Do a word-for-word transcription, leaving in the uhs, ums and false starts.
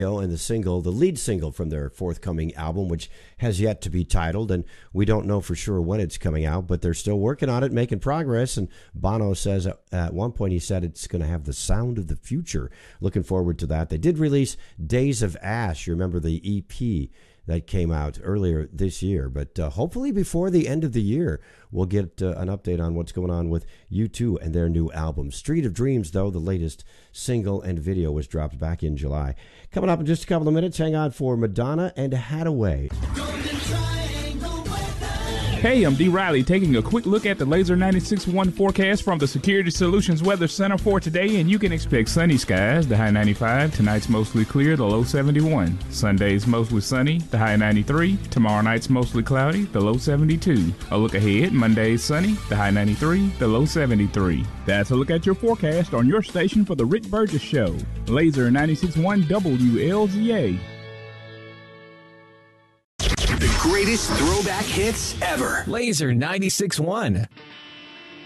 and the single, the lead single from their forthcoming album, which has yet to be titled, and we don't know for sure when it's coming out, but they're still working on it, making progress, and Bono says at one point he said it's going to have the sound of the future. Looking forward to that. They did release Days of Ash, you remember the E P that came out earlier this year, but uh, hopefully before the end of the year we'll get uh, an update on what's going on with U two and their new album. Street of Dreams, though, the latest single and video, was dropped back in July. Coming up in just a couple of minutes, hang on for Madonna and Haddaway. Hey, I'm D. Riley taking a quick look at the Laser ninety-six point one forecast from the Security Solutions Weather Center for today, and you can expect sunny skies, the high ninety-five. Tonight's mostly clear, the low seventy-one. Sunday's mostly sunny, the high ninety-three. Tomorrow night's mostly cloudy, the low seventy-two. A look ahead, Monday's sunny, the high ninety-three, the low seventy-three. That's a look at your forecast on your station for the Rick Burgess Show. Laser ninety-six point one W L Z A. The greatest throwback hits ever. Laser ninety-six point one.